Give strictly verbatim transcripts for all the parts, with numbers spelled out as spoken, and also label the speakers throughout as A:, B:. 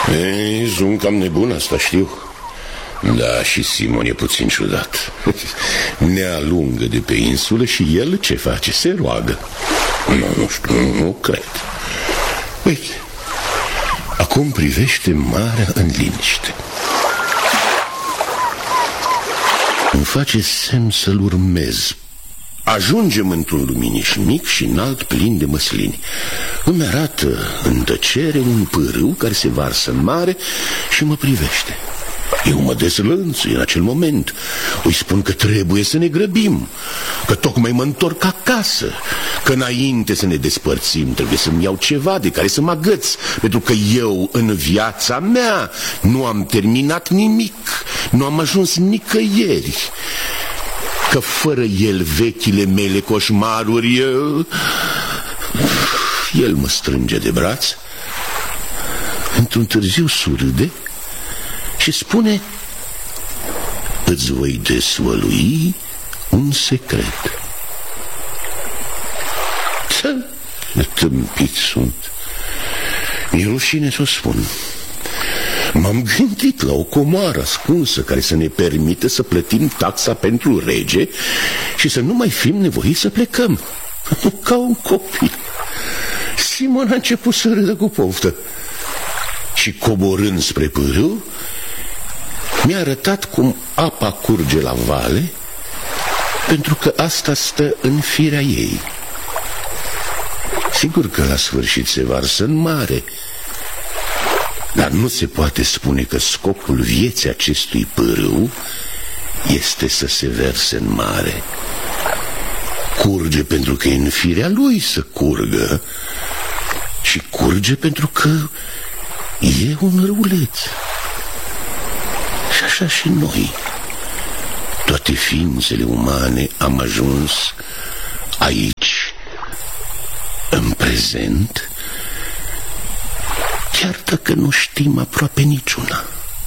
A: Ei, sunt cam nebun, asta știu. Da, și Simon e puțin ciudat. Ne alungă de pe insulă și el ce face? Se roagă. Nu, nu știu, nu, nu cred. Uite, acum privește marea în liniște. Îmi face semn să-l urmez. Ajungem într-un luminiș mic și înalt plin de măslini. Îmi arată în tăcere un pârâu care se varsă în mare și mă privește. Eu mă dezlănțui în acel moment. Îi spun că trebuie să ne grăbim, că tocmai mă întorc acasă, că înainte să ne despărțim trebuie să-mi iau ceva de care să mă agăț, pentru că eu în viața mea nu am terminat nimic, nu am ajuns nicăieri, că fără el vechile mele coșmaruri eu... El mă strânge de braț, într-un târziu surâde și spune: îți voi dezvălui un secret. Ce tâmpit sunt. Mi-e rușine să o spun. M-am gândit la o comoară ascunsă care să ne permită să plătim taxa pentru rege și să nu mai fim nevoiți să plecăm. Ca un copil. Simon a început să râdă cu poftă și, coborând spre pârâu, mi-a arătat cum apa curge la vale, pentru că asta stă în firea ei. Sigur că la sfârșit se varsă în mare, dar nu se poate spune că scopul vieții acestui pârâu este să se verse în mare. Curge pentru că e în firea lui să curgă și curge pentru că e un râuleț. Și așa și noi, toate ființele umane, am ajuns aici, în prezent, chiar dacă nu știm aproape niciuna.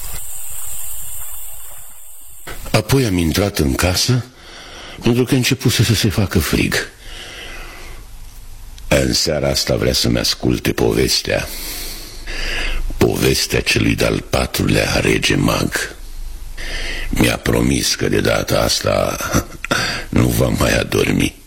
A: Apoi am intrat în casă, pentru că începuse să se facă frig. În seara asta vrea să-mi asculte povestea. Povestea celui de-al patrulea rege mag. Mi-a promis că de data asta nu va mai adormi.